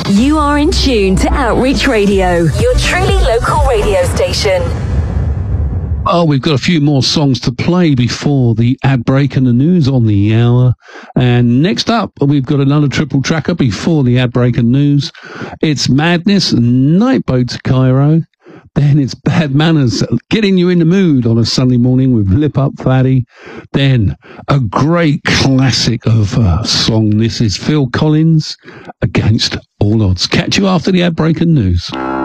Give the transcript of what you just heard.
You are in tune to Outreach Radio, your truly local radio station. Oh, we've got a few more songs to play before the ad break and the news on the hour. And next up, we've got another triple tracker before the ad break and news. It's Madness, Nightboat to Cairo. Then it's Bad Manners, getting you in the mood on a Sunday morning with Lip Up Fatty. Then a great classic of a song. This is Phil Collins, Against All Odds. Catch you after the ad break and news.